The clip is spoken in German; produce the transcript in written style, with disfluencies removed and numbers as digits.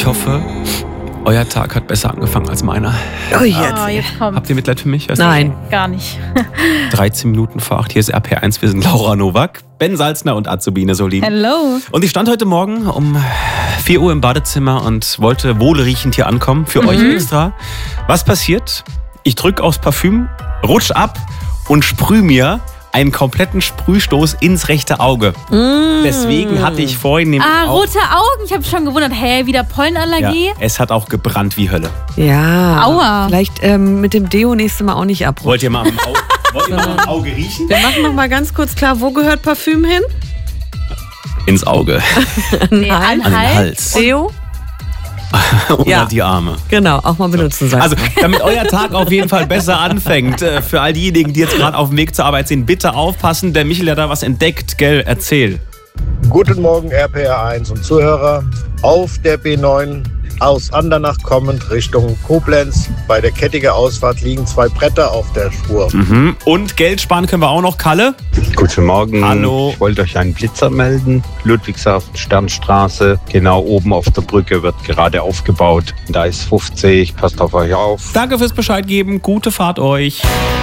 Ich hoffe, euer Tag hat besser angefangen als meiner. Oh, jetzt kommt. Habt ihr Mitleid für mich? Nein. Gar nicht. 13 Minuten vor 8. Hier ist RPR1. Wir sind Laura Nowak, Ben Salzner und Azubine Solin. Hello. Und ich stand heute Morgen um 4 Uhr im Badezimmer und wollte wohlriechend hier ankommen. Für euch extra. Was passiert? Ich drücke aufs Parfüm, rutsch ab und sprühe mir einen kompletten Sprühstoß ins rechte Auge. Deswegen hatte ich vorhin rote Augen. Ich habe schon gewundert, wieder Pollenallergie? Ja, es hat auch gebrannt wie Hölle. Ja. Aua. Vielleicht mit dem Deo nächstes Mal auch nicht abrutschen. Wollt ihr mal am Auge riechen? Wir machen noch mal ganz kurz klar, wo gehört Parfüm hin? Ins Auge. Nee, Nein. an den Hals. Deo? Oder Ja. die Arme. Genau, auch mal benutzen sein. Also, damit euer Tag auf jeden Fall besser anfängt, für all diejenigen, die jetzt gerade auf dem Weg zur Arbeit sind, bitte aufpassen. Der Michel hat da was entdeckt, gell? Erzähl. Guten Morgen RPR1 und Zuhörer. Auf der B9 aus Andernach kommend Richtung Koblenz. Bei der Kettiger Ausfahrt liegen 2 Bretter auf der Spur. Und Geld sparen können wir auch noch, Kalle. Guten Morgen. Hallo. Ich wollte euch einen Blitzer melden. Ludwigshafen, Sternstraße. Genau oben auf der Brücke wird gerade aufgebaut. Da ist 50. Passt auf euch auf. Danke fürs Bescheid geben. Gute Fahrt euch.